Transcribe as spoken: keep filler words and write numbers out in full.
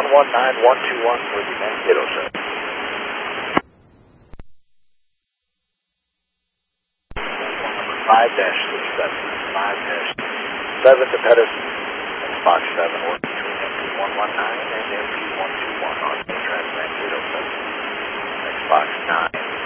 one nine one two one for the Mankato, sir. five dash three seven, five dash seven to Pettis, Fox seven, or between M P one one nine and M P one two one on Trans Mankato seven. Next Fox nine.